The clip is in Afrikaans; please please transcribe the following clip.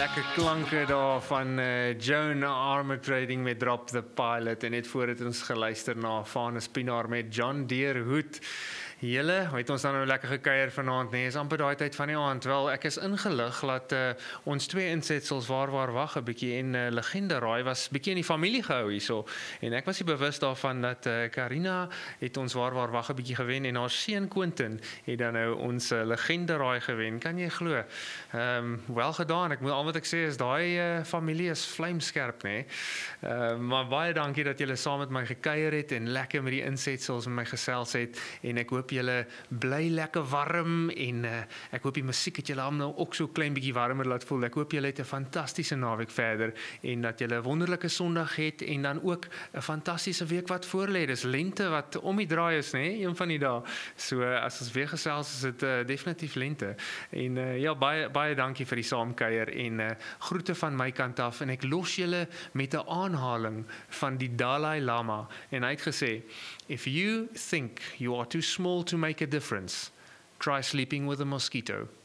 lekker klanke daar van Joan Armatrading met Drop the Pilot en net voor het ons geluister na Vanus Pienaar met John Deere Hoed. Julle, het ons dan nou lekker gekuier vanaand, nee, is amper daai tyd van die aand. Wel, ek is ingelig dat ons twee insetsels waar wag 'n bietjie en Legende Raai was bietjie in die familie gehou hierso. En ek was nie bewus daarvan dat Karina het ons waar wag 'n bietjie gewen en haar seun Quentin het dan nou ons Legende Raai gewen. Kan jy glo? Wel gedaan. Ek moet al wat ek sê is daai familie is vlamskerp, nê. Maar baie dankie dat julle saam met my gekuier het en lekker met die insetsels met my gesels het en ek hoop julle bly lekker warm en ek hoop die musiek het julle almal ook so klein bietjie warmer laat voel. Ek hoop julle het 'n fantastiese naweek verder en dat julle 'n wonderlike Sondag het en dan ook 'n fantastiese week wat voorlê. Dis lente wat om die draai is, nê, een van die dae. So as ons weer gesels is dit definitief lente. En ja, baie dankie vir die saamkuier en groete van my kant af en ek los julle met 'n aanhaling van die Dalai Lama en hy het gesê: "If you think you are too small to make a difference, try sleeping with a mosquito."